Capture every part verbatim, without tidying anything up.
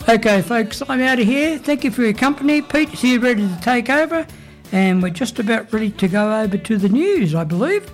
Okay, folks, I'm out of here. Thank you for your company. Pete's here ready to take over, and we're just about ready to go over to the news, I believe.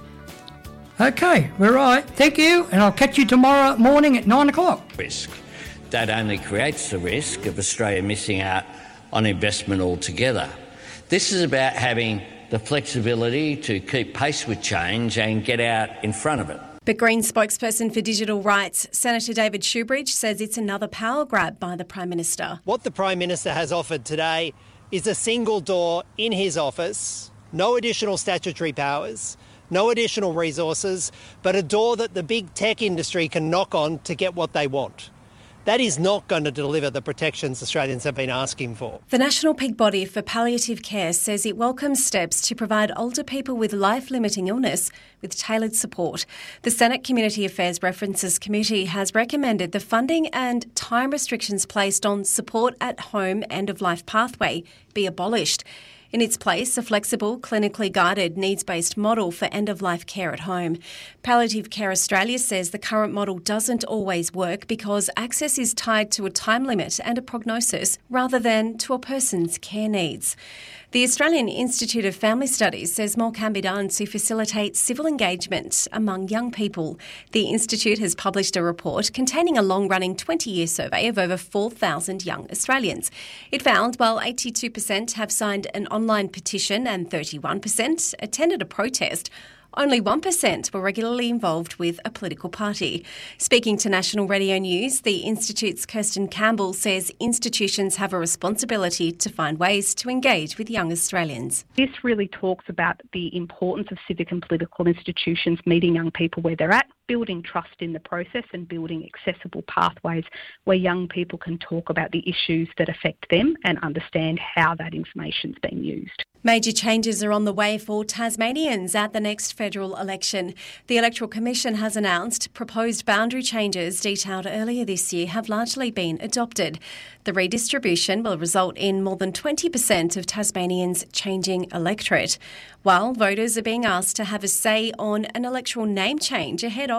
Okay, we're right. Thank you, and I'll catch you tomorrow morning at nine o'clock. Risk. That only creates the risk of Australia missing out on investment altogether. This is about having the flexibility to keep pace with change and get out in front of it. But Greens spokesperson for digital rights, Senator David Shoebridge, says it's another power grab by the Prime Minister. What the Prime Minister has offered today is a single door in his office, no additional statutory powers, no additional resources, but a door that the big tech industry can knock on to get what they want. That is not going to deliver the protections Australians have been asking for. The National Peak Body for Palliative Care says it welcomes steps to provide older people with life-limiting illness with tailored support. The Senate Community Affairs References Committee has recommended the funding and time restrictions placed on support at home end-of-life pathway be abolished. In its place, a flexible, clinically guided, needs-based model for end-of-life care at home. Palliative Care Australia says the current model doesn't always work because access is tied to a time limit and a prognosis rather than to a person's care needs. The Australian Institute of Family Studies says more can be done to facilitate civil engagement among young people. The Institute has published a report containing a long-running twenty-year survey of over four thousand young Australians. It found while eighty-two percent have signed an online petition and thirty-one percent attended a protest, only one percent were regularly involved with a political party. Speaking to National Radio News, the Institute's Kirsten Campbell says institutions have a responsibility to find ways to engage with young Australians. This really talks about the importance of civic and political institutions meeting young people where they're at, building trust in the process and building accessible pathways where young people can talk about the issues that affect them and understand how that information's being used. Major changes are on the way for Tasmanians at the next federal election. The Electoral Commission has announced proposed boundary changes detailed earlier this year have largely been adopted. The redistribution will result in more than twenty percent of Tasmanians changing electorate, while voters are being asked to have a say on an electoral name change ahead of